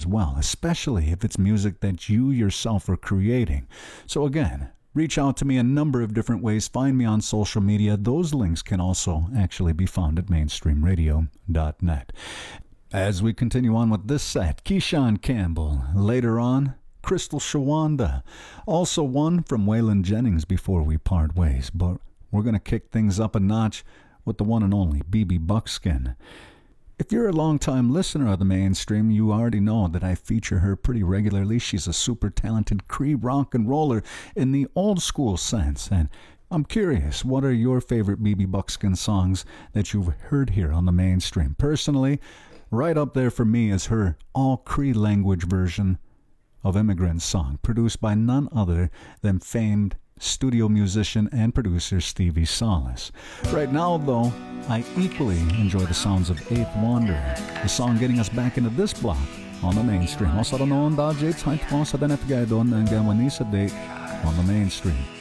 well, especially if it's music that you yourself are creating. So again, reach out to me a number of different ways. Find me on social media. Those links can also actually be found at mainstreamradio.net. As we continue on with this set, Keyshawn Campbell. Later on, Crystal Shawanda. Also one from Waylon Jennings before we part ways. But we're going to kick things up a notch with the one and only BB Buckskin. If you're a long-time listener of the Mainstream, you already know that I feature her pretty regularly. She's a super talented Cree rock and roller in the old school sense. And I'm curious, what are your favorite BB Buckskin songs that you've heard here on the Mainstream? Personally, right up there for me is her all Cree language version of Immigrant Song, produced by none other than famed studio musician and producer Stevie Salas. Right now, though, I equally enjoy the sounds of Eighth Wanderer, the song getting us back into this block on the Mainstream. Also, noon da jay time sa danet gaidon ang gawan ni sa date on the Mainstream.